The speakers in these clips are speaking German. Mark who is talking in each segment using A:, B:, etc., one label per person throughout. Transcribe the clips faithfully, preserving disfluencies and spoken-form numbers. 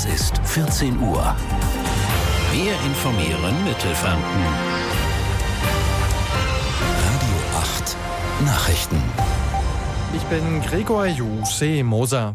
A: Es ist vierzehn Uhr. Wir informieren Mittelfranken. Radio acht Nachrichten.
B: Ich bin Gregor Juse Moser.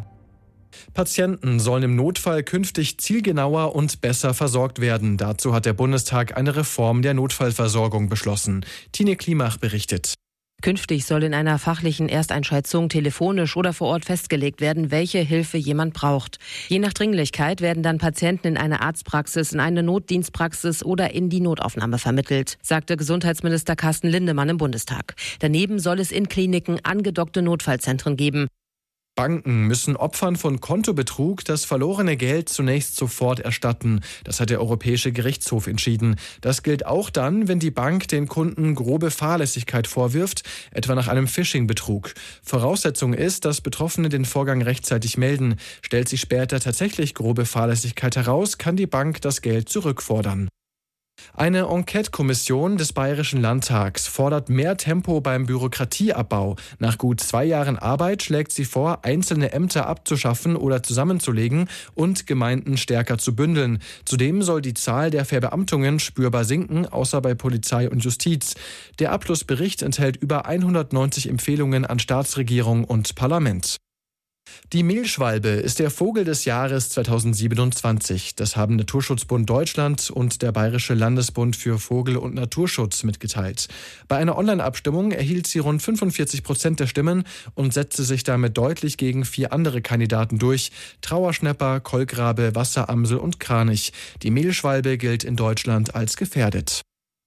B: Patienten sollen im Notfall künftig zielgenauer und besser versorgt werden. Dazu hat der Bundestag eine Reform der Notfallversorgung beschlossen. Tine Klimach berichtet.
C: Künftig soll in einer fachlichen Ersteinschätzung telefonisch oder vor Ort festgelegt werden, welche Hilfe jemand braucht. Je nach Dringlichkeit werden dann Patienten in eine Arztpraxis, in eine Notdienstpraxis oder in die Notaufnahme vermittelt, sagte Gesundheitsminister Carsten Lindemann im Bundestag. Daneben soll es in Kliniken angedockte Notfallzentren geben.
B: Banken müssen Opfern von Kontobetrug das verlorene Geld zunächst sofort erstatten. Das hat der Europäische Gerichtshof entschieden. Das gilt auch dann, wenn die Bank den Kunden grobe Fahrlässigkeit vorwirft, etwa nach einem Phishing-Betrug. Voraussetzung ist, dass Betroffene den Vorgang rechtzeitig melden. Stellt sich später tatsächlich grobe Fahrlässigkeit heraus, kann die Bank das Geld zurückfordern. Eine Enquete-Kommission des Bayerischen Landtags fordert mehr Tempo beim Bürokratieabbau. Nach gut zwei Jahren Arbeit schlägt sie vor, einzelne Ämter abzuschaffen oder zusammenzulegen und Gemeinden stärker zu bündeln. Zudem soll die Zahl der Verbeamtungen spürbar sinken, außer bei Polizei und Justiz. Der Abschlussbericht enthält über hundertneunzig Empfehlungen an Staatsregierung und Parlament. Die Mehlschwalbe ist der Vogel des Jahres zweitausendsiebenundzwanzig. Das haben Naturschutzbund Deutschland und der Bayerische Landesbund für Vogel- und Naturschutz mitgeteilt. Bei einer Online-Abstimmung erhielt sie rund fünfundvierzig Prozent der Stimmen und setzte sich damit deutlich gegen vier andere Kandidaten durch: Trauerschnäpper, Kolkrabe, Wasseramsel und Kranich. Die Mehlschwalbe gilt in Deutschland als gefährdet.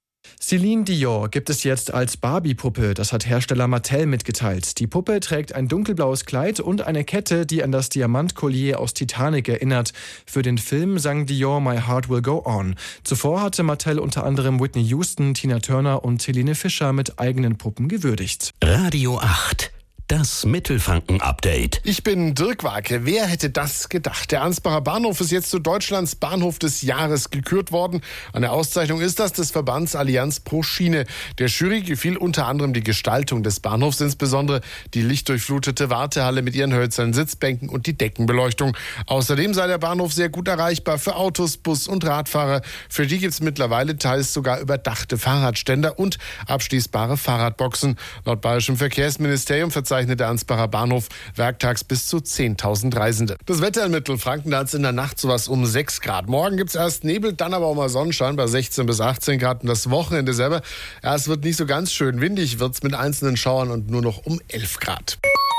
B: Céline Dion gibt es jetzt als Barbie-Puppe, das hat Hersteller Mattel mitgeteilt. Die Puppe trägt ein dunkelblaues Kleid und eine Kette, die an das Diamantkollier aus Titanic erinnert. Für den Film sang Dion My Heart Will Go On. Zuvor hatte Mattel unter anderem Whitney Houston, Tina Turner und Helene Fischer mit eigenen Puppen gewürdigt.
A: Radio acht. Das Mittelfranken-Update.
D: Ich bin Dirk Warke. Wer hätte das gedacht? Der Ansbacher Bahnhof ist jetzt zu Deutschlands Bahnhof des Jahres gekürt worden. Eine Auszeichnung ist das des Verbands Allianz pro Schiene. Der Jury gefiel unter anderem die Gestaltung des Bahnhofs, insbesondere die lichtdurchflutete Wartehalle mit ihren hölzernen Sitzbänken und die Deckenbeleuchtung. Außerdem sei der Bahnhof sehr gut erreichbar für Autos, Bus- und Radfahrer. Für die gibt es mittlerweile teils sogar überdachte Fahrradständer und abschließbare Fahrradboxen. Laut Bayerischem Verkehrsministerium verzeichnet der Ansbacher Bahnhof werktags bis zu zehntausend Reisende. Das Wetter in Mittelfranken, da hat es in der Nacht sowas um sechs Grad. Morgen gibt es erst Nebel, dann aber auch mal Sonnenschein bei sechzehn bis achtzehn Grad. Und das Wochenende selber, ja, es wird nicht so ganz schön windig, wird es mit einzelnen Schauern und nur noch um elf Grad.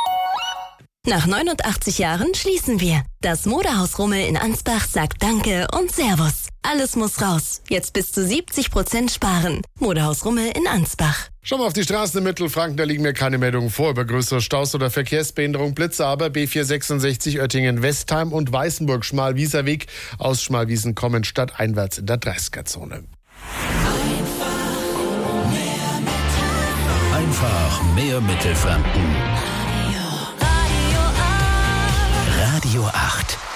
E: Nach neunundachtzig Jahren schließen wir. Das Modehaus Rummel in Ansbach sagt Danke und Servus. Alles muss raus. Jetzt bis zu siebzig Prozent sparen. Modehaus Rummel in Ansbach.
D: Schauen wir auf die Straßen in Mittelfranken, da liegen mir keine Meldungen vor über größere Staus oder Verkehrsbehinderung. Blitze aber B vierhundertsechsundsechzig Oettingen-Westheim und Weißenburg Schmalwieserweg aus Schmalwiesen kommen stadteinwärts in der dreißiger-Zone.
A: Einfach mehr Mittelfranken. Radio acht.